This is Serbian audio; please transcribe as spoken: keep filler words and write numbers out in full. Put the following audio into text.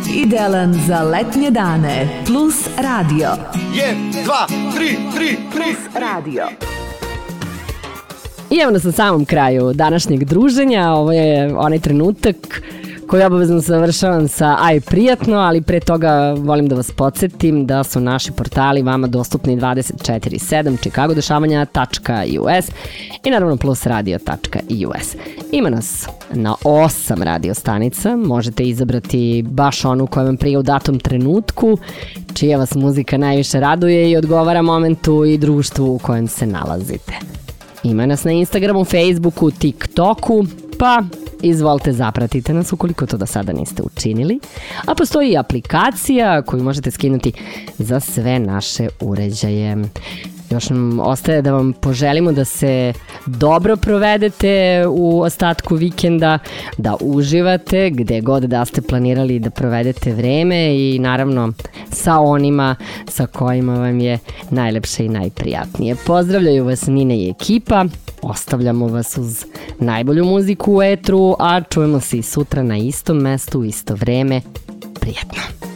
Idealan za letnje dane. Plus radio. jedan, dva, tri, tri, Plus radio. I evo nas na samom kraju današnjeg druženja. Ovo je onaj trenutak koji obavezno završavam sa aj prijatno, ali pre toga volim da vas podsjetim da su naši portali vama dostupni dvadeset četiri sedam, chicago dešavanja tačka u es i naravno plus radio tačka u es. Ima nas na osam radio stanica, možete izabrati baš onu koja vam prije u datom trenutku, čija vas muzika najviše raduje i odgovara momentu i društvu u kojem se nalazite. Ima nas na Instagramu, Facebooku, TikToku, pa izvolite zapratite nas ukoliko to do sada niste učinili. A postoji i aplikacija koju možete skinuti za sve naše uređaje. Još nam ostaje da vam poželimo da se dobro provedete u ostatku vikenda, da uživate gde god da ste planirali da provedete vreme i naravno sa onima sa kojima vam je najlepše i najprijatnije. Pozdravljaju vas Nina i ekipa, ostavljamo vas uz najbolju muziku u etru, a čujemo se i sutra na istom mestu u isto vreme. Prijatno!